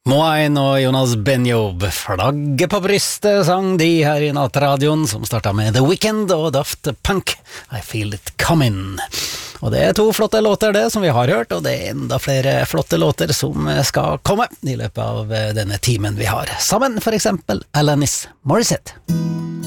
Moain og Jonas Benjob, flagget på brystet, sang de her i nattradioen, som startet med The Weeknd og Daft Punk, I Feel It Coming. Og det er 2 flotte låter det som vi har hørt, og det er enda flere flotte låter som skal komme i løpet av denne timen vi har. Sammen for eksempel Alanis Morissette.